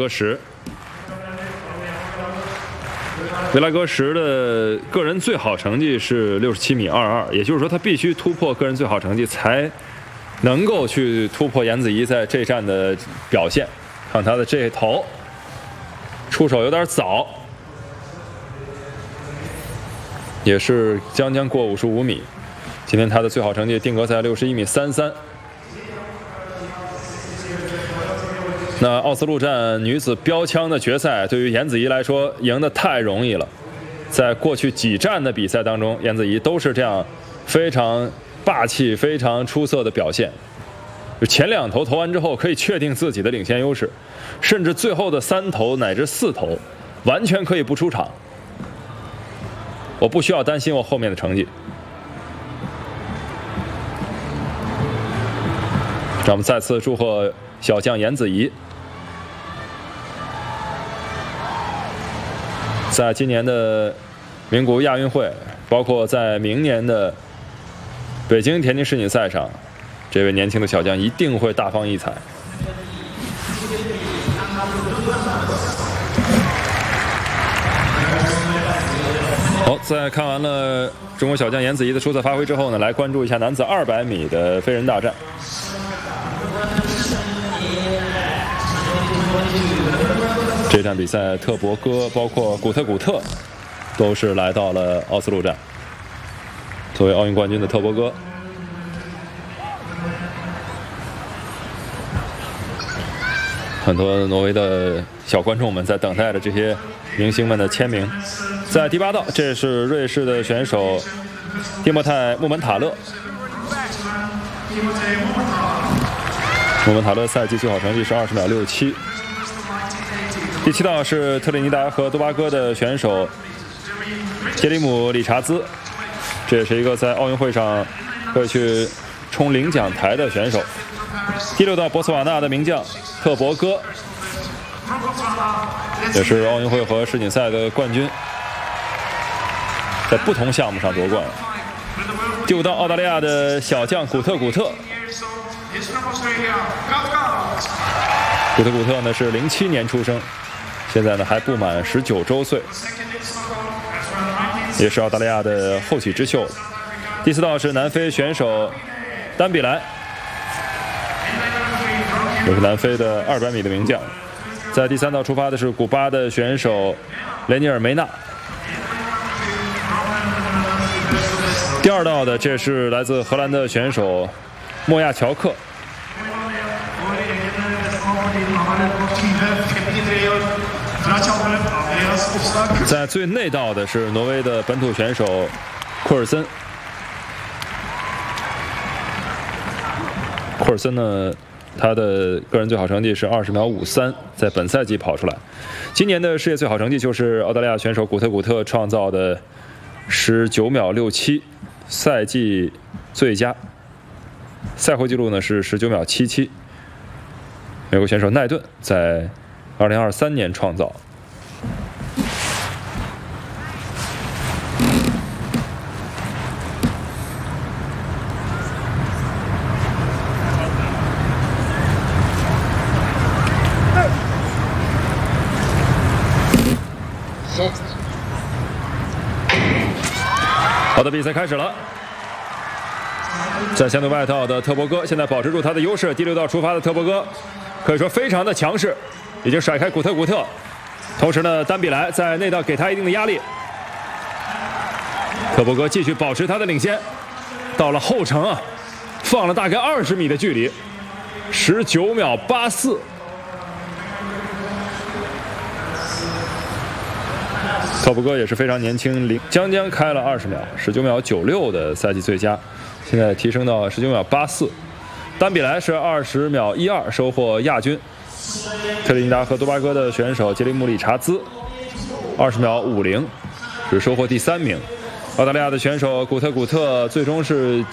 格什。维拉格什的个人最好成绩是67米22，也就是说他必须突破个人最好成绩才能够去突破颜子怡在这站的表现。看他的这头出手有点早，也是将过55米。今天他的最好成绩定格在61米33。那奥斯陆站女子标枪的决赛，对于颜子怡来说赢得太容易了。在过去几站的比赛当中，颜子怡都是这样非常霸气、非常出色的表现。前2投投完之后，可以确定自己的领先优势，甚至最后的3投乃至4投，完全可以不出场。我不需要担心我后面的成绩。让我们再次祝贺小将颜子怡。在今年的名古屋亚运会，包括在明年的北京田径世锦赛上，这位年轻的小将一定会大放异彩。好，在看完了中国小将颜子怡的出色发挥之后呢，来关注一下男子200米的飞人大战。这场比赛，特博戈包括古特都是来到了奥斯陆站。作为奥运冠军的特博戈，很多挪威的小观众们在等待着这些明星们的签名。在第8道，这是瑞士的选手蒂莫泰·穆门塔勒。穆门塔勒赛季最好成绩是20秒67。第7道是特立尼达和多巴哥的选手杰里姆·理查兹，这也是一个在奥运会上会去冲领奖台的选手。第6道博茨瓦纳的名将特博戈，也是奥运会和世锦赛的冠军，在不同项目上夺冠。第5道澳大利亚的小将古特，古特呢是07年出生，现在呢还不满19周岁，也是澳大利亚的后起之秀。第4道是南非选手丹比莱，也是南非的200米的名将。在第3道出发的是古巴的选手雷尼尔梅纳。第2道的这是来自荷兰的选手莫亚乔克。在最内道的是挪威的本土选手库尔森。库尔森呢，他的个人最好成绩是20秒53，在本赛季跑出来。今年的世界最好成绩就是澳大利亚选手古特创造的19秒67，赛季最佳。赛后纪录呢是19秒77。美国选手奈顿在2023年创造。好的，比赛开始了。在相对外道的特博戈现在保持住他的优势。第6道出发的特博戈可以说非常的强势，已经甩开古特。同时呢，丹比莱在内道给他一定的压力。特博戈继续保持他的领先，到了后程啊，放了大概20米的距离，19秒84。特博戈也是非常年轻，将开了20秒，19秒96的赛季最佳，现在提升到19秒84。丹比莱是20秒12收获亚军。特立尼达和多巴哥的选手杰里姆·理查兹20秒50只收获第3名。澳大利亚的选手古特最终是